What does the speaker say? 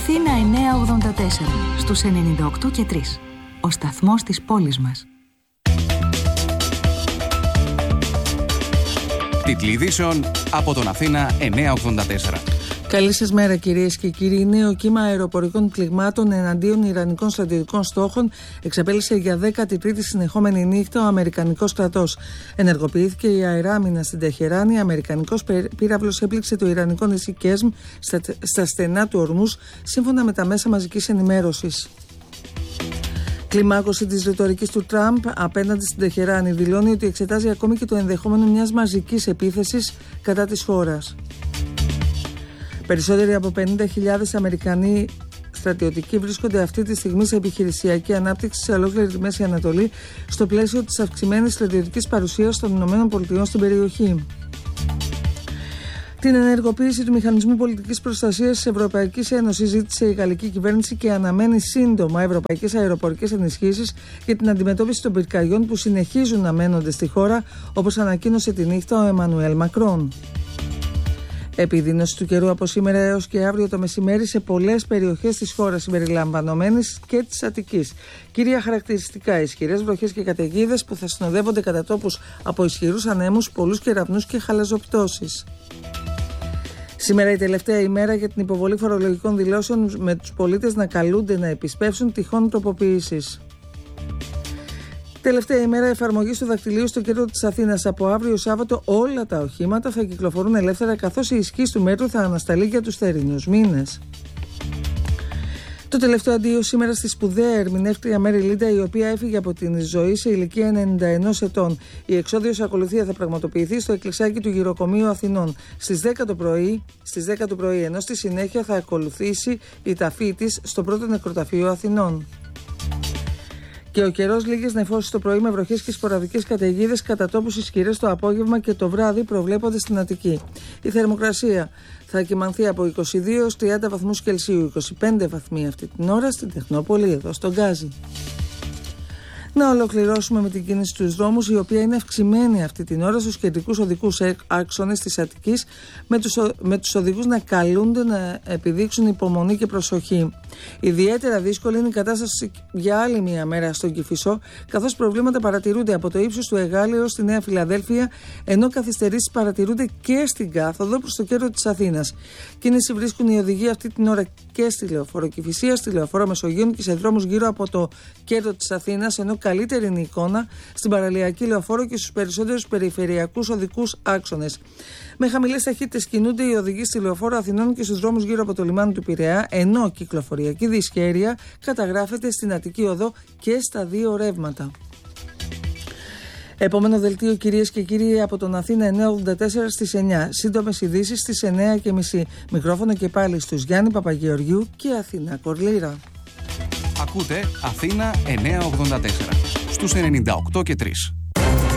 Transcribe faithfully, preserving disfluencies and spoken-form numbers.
Αθήνα εννιακόσια ογδόντα τέσσερα, στους ενενήντα οκτώ και τρία. Ο σταθμός της πόλης μας. Τίτλοι ειδήσεων από τον Αθήνα εννιακόσια ογδόντα τέσσερα. Καλή σας μέρα κυρίες και κύριοι. Νέο κύμα αεροπορικών πληγμάτων εναντίον ιρανικών στρατιωτικών στόχων εξαπέλυσε για δέκατη τρίτη συνεχόμενη νύχτα ο Αμερικανικός στρατός. Ενεργοποιήθηκε η αεράμινα στην Τεχεράνη. Ο Αμερικανικός πύραυλος έπληξε το ιρανικό νησί Κέσμ στα, στα στενά του Ορμούς, σύμφωνα με τα μέσα μαζικής ενημέρωσης. Κλιμάκωση της ρητορικής του Τραμπ απέναντι στην Τεχεράνη δηλώνει ότι εξετάζει ακόμη και το ενδεχόμενο μιας μαζικής επίθεσης κατά της χώρας. Περισσότεροι από πενήντα χιλιάδες Αμερικανοί στρατιωτικοί βρίσκονται αυτή τη στιγμή σε επιχειρησιακή ανάπτυξη σε ολόκληρη τη Μέση Ανατολή, στο πλαίσιο της αυξημένης στρατιωτικής παρουσίας των ΗΠΑ στην περιοχή. Την ενεργοποίηση του Μηχανισμού Πολιτικής Προστασίας της Ευρωπαϊκής Ένωσης ζήτησε η γαλλική κυβέρνηση και αναμένει σύντομα ευρωπαϊκές αεροπορικές ενισχύσεις για την αντιμετώπιση των πυρκαγιών που συνεχίζουν να μένονται στη χώρα, όπως ανακοίνωσε τη νύχτα ο Εμμανουέλ Μακρόν. Επιδείνωση του καιρού από σήμερα έως και αύριο το μεσημέρι σε πολλές περιοχές της χώρας συμπεριλαμβανομένης και της Αττικής. Κύρια χαρακτηριστικά: ισχυρές βροχές και καταιγίδες που θα συνοδεύονται κατά τόπους από ισχυρούς ανέμους, πολλούς κεραυνούς και χαλαζοπτώσεις. Σήμερα η τελευταία ημέρα για την υποβολή φορολογικών δηλώσεων, με τους πολίτες να καλούνται να επισπεύσουν τυχόν τροποποιήσεις. Τελευταία ημέρα εφαρμογής του δακτυλίου στο κέντρο της Αθήνας. Από αύριο Σάββατο όλα τα οχήματα θα κυκλοφορούν ελεύθερα, καθώς η ισχύς του μέτρου θα ανασταλεί για τους θερινούς μήνες. Το τελευταίο αντίο σήμερα στη σπουδαία ερμηνεύτρια Μέρι Λίντα, η οποία έφυγε από την ζωή σε ηλικία ενενήντα ενός ετών. Η εξώδιος ακολουθία θα πραγματοποιηθεί στο εκκλησάκι του Γυροκομείου Αθηνών στις δέκα το πρωί, στις δέκα το πρωί, ενώ στη συνέχεια θα ακολουθήσει η ταφή της στο πρώτο νεκροταφείο Αθηνών. Και ο καιρός, λίγες νεφώσεις το πρωί με βροχές και σποραδικές καταιγίδες, κατά τόπους ισχυρές το απόγευμα και το βράδυ προβλέπονται στην Αττική. Η θερμοκρασία θα κυμανθεί από είκοσι δύο έως τριάντα βαθμούς Κελσίου, είκοσι πέντε βαθμοί αυτή την ώρα στην Τεχνόπολη, εδώ στον Γκάζι. Να ολοκληρώσουμε με την κίνηση στους δρόμους, η οποία είναι αυξημένη αυτή την ώρα στους κεντρικούς οδικούς άξονες της Αττικής, με τους, με τους οδηγούς να καλούνται να επιδείξουν υπομονή και προσοχή. Ιδιαίτερα δύσκολη είναι η κατάσταση για άλλη μία μέρα στον Κηφισό, καθώς προβλήματα παρατηρούνται από το ύψος του Εγάλεως στη Νέα Φιλαδέλφια, ενώ καθυστερήσεις παρατηρούνται και στην κάθοδο προς το κέντρο της Αθήνας. Κίνηση βρίσκουν οι οδηγοί αυτή την ώρα και στη Λεωφόρο Κηφισίας, στη Λεωφόρο Μεσογείων και σε δρόμους γύρω από το κέντρο της Αθήνας, ενώ καλύτερη είναι η εικόνα στην παραλιακή Λεωφόρο και στους περισσότερους περιφερειακούς οδικούς άξονες. Με χαμηλές ταχύτητες κινούνται οι οδηγοί στη Λεωφόρο Αθηνών και στους δρόμους γύρω από το λιμάνι του Πειραιά, ενώ κυκλοφοριακή δυσχέρεια καταγράφεται στην Αττική Οδό και στα δύο ρεύματα. Επόμενο δελτίο, κυρίες και κύριοι, από τον Αθήνα εννιακόσια ογδόντα τέσσερα στις εννιά. Σύντομες ειδήσεις στις εννιά και μισή. Μικρόφωνο και πάλι στους Γιάννη Παπαγεωργιού και Αθήνα Κορλήρα. Ακούτε Αθήνα εννιακόσια ογδόντα τέσσερα στους ενενήντα οκτώ και τρία.